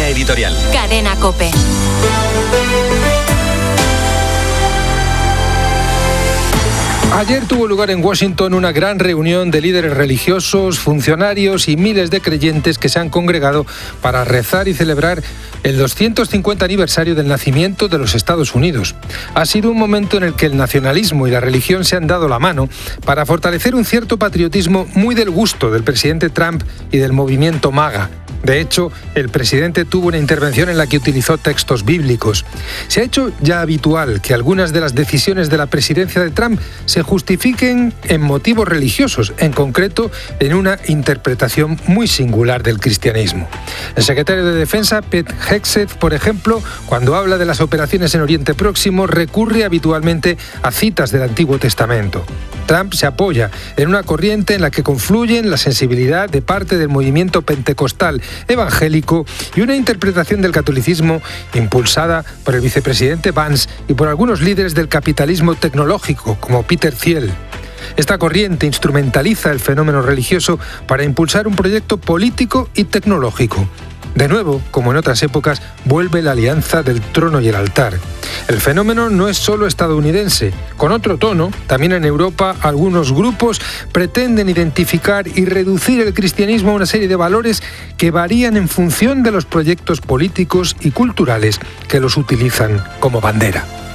Línea editorial. Cadena COPE. Ayer tuvo lugar en Washington una gran reunión de líderes religiosos, funcionarios y miles de creyentes que se han congregado para rezar y celebrar el 250 aniversario del nacimiento de los Estados Unidos. Ha sido un momento en el que el nacionalismo y la religión se han dado la mano para fortalecer un cierto patriotismo muy del gusto del presidente Trump y del movimiento MAGA. De hecho, el presidente tuvo una intervención en la que utilizó textos bíblicos. Se ha hecho ya habitual que algunas de las decisiones de la presidencia de Trump se justifiquen en motivos religiosos, en concreto en una interpretación muy singular del cristianismo. El secretario de Defensa, Pete Hegseth, por ejemplo, cuando habla de las operaciones en Oriente Próximo, recurre habitualmente a citas del Antiguo Testamento. Trump se apoya en una corriente en la que confluyen la sensibilidad de parte del movimiento pentecostal evangélico y una interpretación del catolicismo impulsada por el vicepresidente Vance y por algunos líderes del capitalismo tecnológico, como Peter Thiel. Esta corriente instrumentaliza el fenómeno religioso para impulsar un proyecto político y tecnológico. De nuevo, como en otras épocas, vuelve la alianza del trono y el altar. El fenómeno no es solo estadounidense. Con otro tono, también en Europa, algunos grupos pretenden identificar y reducir el cristianismo a una serie de valores que varían en función de los proyectos políticos y culturales que los utilizan como bandera.